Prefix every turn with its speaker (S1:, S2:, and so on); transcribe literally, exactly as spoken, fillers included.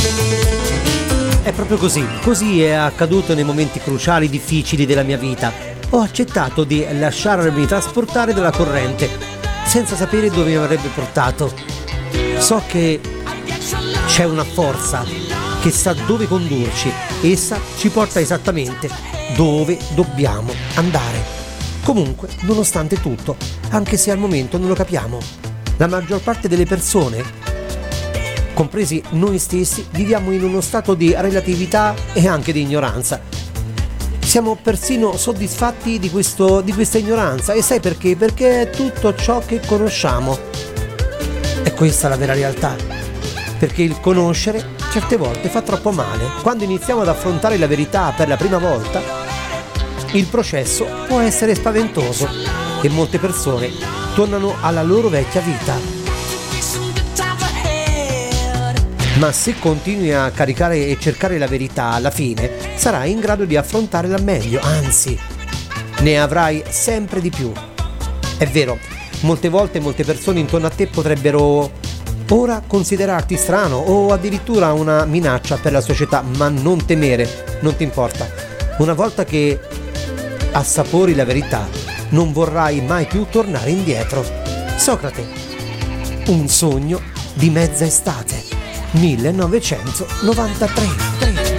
S1: È proprio così, così è accaduto nei momenti cruciali difficili della mia vita. Ho accettato di lasciarmi trasportare dalla corrente, senza sapere dove mi avrebbe portato. So che c'è una forza che sa dove condurci, essa ci porta esattamente dove dobbiamo andare. Comunque, nonostante tutto, anche se al momento non lo capiamo, la maggior parte delle persone, compresi noi stessi, viviamo in uno stato di relatività e anche di ignoranza. Siamo persino soddisfatti di, questo, di questa ignoranza. E sai perché? Perché è tutto ciò che conosciamo. È questa la vera realtà. Perché il conoscere certe volte fa troppo male. Quando iniziamo ad affrontare la verità per la prima volta, il processo può essere spaventoso e molte persone tornano alla loro vecchia vita. Ma se continui a caricare e cercare la verità, alla fine sarai in grado di affrontarla meglio, anzi, ne avrai sempre di più. È vero, molte volte molte persone intorno a te potrebbero ora considerarti strano o addirittura una minaccia per la società, ma non temere, non ti importa. Una volta che assapori la verità, non vorrai mai più tornare indietro. Socrate, un sogno di mezza estate. millenovecentonovantatré.